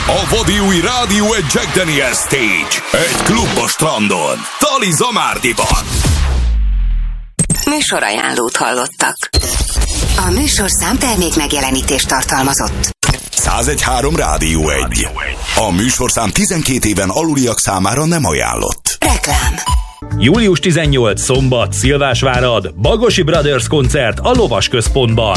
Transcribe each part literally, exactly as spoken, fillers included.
A vadi új rádió egy Jack Daniel's Stage. Egy klub a strandon. Tali Zamárdiban. Műsorajánlót hallottak. A műsorszám termék megjelenítést tartalmazott. száz egy pont három Rádió egy. A műsorszám tizenkét éven aluliak számára nem ajánlott. Reklám. július tizennyolcadika szombat, Szilvásvárad, Bagosi Brothers koncert a Lovas Központban.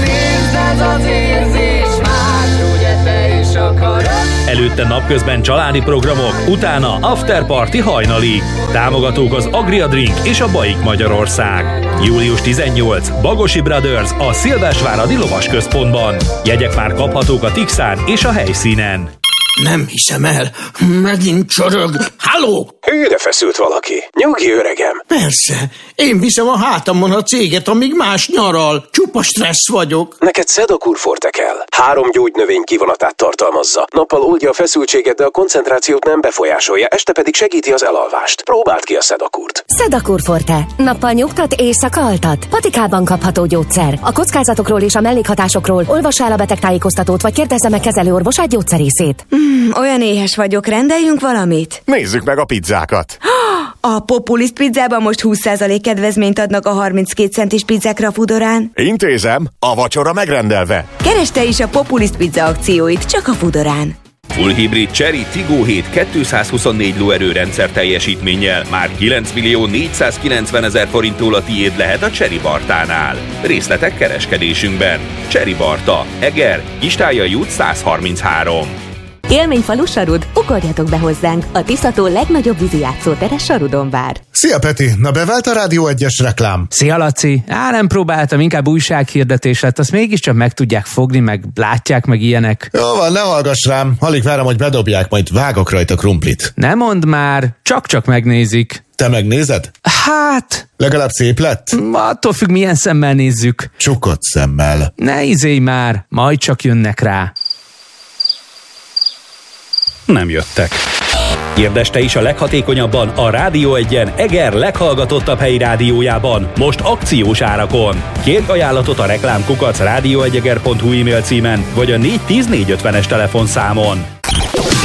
Előtte napközben családi programok, utána afterparty hajnali. Támogatók az Agria Drink és a Baik Magyarország. július tizennyolcadika Bagosi Brothers a Szilvásváradi Lovas Központban. Jegyek már kaphatók a Tixán és a helyszínen. Nem hiszem el, megint csorog. Halló! Hűre feszült valaki. Nyugi, öregem. Persze, én viszem a hátamon a céget, amíg más nyaral. Csupa stressz vagyok. Neked Sedakur Forte kell. Három gyógynövény kivonatát tartalmazza. Nappal oldja a feszültséget, de a koncentrációt nem befolyásolja, este pedig segíti az elalvást. Próbáld ki a Sedakurt. Sedakur Forte. Nappal nyugtat, éjszaka altat. Patikában kapható gyógyszer. A kockázatokról és a mellékhatásokról olvas el a betegtájékoztatót, vagy kérdezze meg kezelőorvosát gyógyszerészét. Mm, olyan éhes vagyok, rendeljünk valamit? Nézzük meg a pizzákat. A Populist pizzában most húsz százalék kedvezményt adnak a harminckét centis pizzákra a Fudorán. Intézem, a vacsora megrendelve. Keresd te is a Populist pizza akcióit, csak a Fudorán. Full hibrid Chery Tiggo hét kétszázhuszonnégy lóerő rendszer teljesítménnyel már kilenc millió négyszázkilencvenezer forinttól a tiéd lehet a Chery Bartánál. Részletek kereskedésünkben. Chery Barta, Eger, Kistályai út száz harminchárom. Élményfalu Sarud, ugorjatok be hozzánk! A Tiszató legnagyobb vízi játszótere Sarudon vár. Szia Peti, na bevált a Rádió egyes reklám? Szia Laci, á nem próbáltam, inkább újsághirdetés lett, azt mégiscsak meg tudják fogni, meg látják, meg ilyenek. Jó van, ne hallgass rám, alig várom, hogy bedobják, majd vágok rajta krumplit. Ne mondd már, csak-csak megnézik. Te megnézed? Hát... Legalább szép lett? Attól függ, milyen szemmel nézzük. Csukott szemmel. Ne izélj már, majd csak jönnek rá. Nem jöttek. Kérdezte is a leghatékonyabban a Rádió egyen Eger leghallgatottabb helyi rádiójában, most akciós árakon. Kérj ajánlatot a reklámkukac rádió egy eger pont hu e-mail címen, vagy a négy tíz négy ötvenes telefonszámon.